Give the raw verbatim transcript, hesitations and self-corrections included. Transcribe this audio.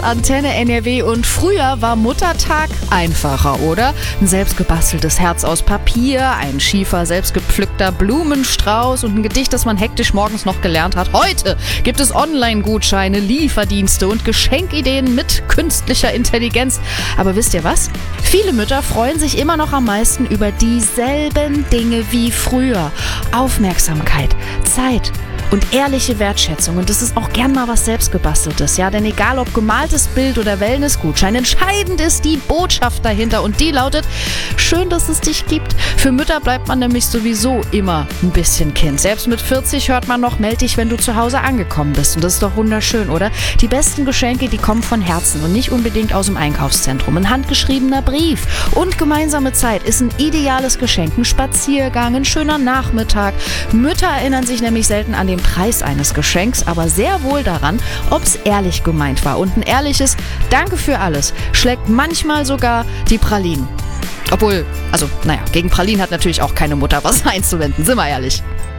Antenne N R W und früher war Muttertag einfacher, oder? Ein selbstgebasteltes Herz aus Papier, ein schiefer, selbstgepflückter Blumenstrauß und ein Gedicht, das man hektisch morgens noch gelernt hat. Heute gibt es Online-Gutscheine, Lieferdienste und Geschenkideen mit künstlicher Intelligenz. Aber wisst ihr was? Viele Mütter freuen sich immer noch am meisten über dieselben Dinge wie früher. Aufmerksamkeit, Zeit und ehrliche Wertschätzung. Und das ist auch gern mal was Selbstgebasteltes, ja? Denn egal ob gemaltes Bild oder Wellnessgutschein, entscheidend ist die Botschaft dahinter. Und die lautet: Schön, dass es dich gibt. Für Mütter bleibt man nämlich sowieso immer ein bisschen Kind. Selbst mit vierzig hört man noch: Meld dich, wenn du zu Hause angekommen bist. Und das ist doch wunderschön, oder? Die besten Geschenke, die kommen von Herzen und nicht unbedingt aus dem Einkaufszentrum. Ein handgeschriebener Brief und gemeinsame Zeit ist ein ideales Geschenk. Ein Spaziergang, ein schöner Nachmittag. Mütter erinnern sich nämlich selten an den Preis eines Geschenks, aber sehr wohl daran, ob es ehrlich gemeint war. Und ein ehrliches Danke für alles schlägt manchmal sogar die Pralinen. Obwohl, also, naja, gegen Pralinen hat natürlich auch keine Mutter was einzuwenden, sind wir ehrlich.